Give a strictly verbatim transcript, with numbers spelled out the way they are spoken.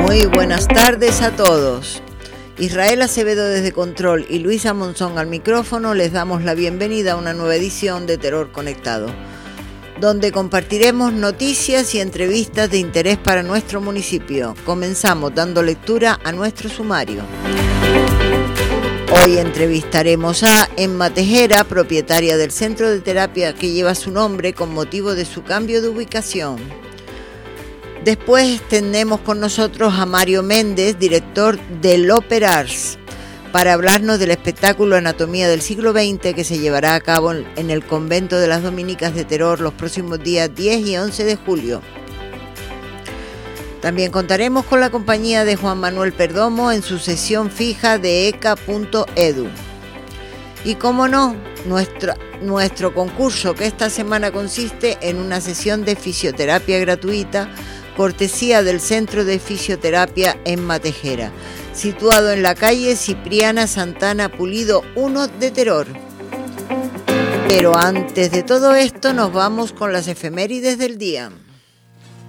Muy buenas tardes a todos. Israel Acevedo desde Control y Luisa Monzón al micrófono les damos la bienvenida a una nueva edición de Terror Conectado, donde compartiremos noticias y entrevistas de interés para nuestro municipio. Comenzamos dando lectura a nuestro sumario. Hoy entrevistaremos a Emma Tejera, propietaria del centro de terapia que lleva su nombre con motivo de su cambio de ubicación. Después tenemos con nosotros a Mario Méndez, director del Opera Arts, para hablarnos del espectáculo Anatomía del siglo veinte que se llevará a cabo en el Convento de las Dominicas de Teror los próximos días diez y once de julio. También contaremos con la compañía de Juan Manuel Perdomo en su sesión fija de e c a punto e d u. Y como no, nuestro, nuestro concurso, que esta semana consiste en una sesión de fisioterapia gratuita, cortesía del Centro de Fisioterapia Emma Tejera, situado en la calle Cipriana Santana Pulido uno de Teror. Pero antes de todo esto nos vamos con las efemérides del día.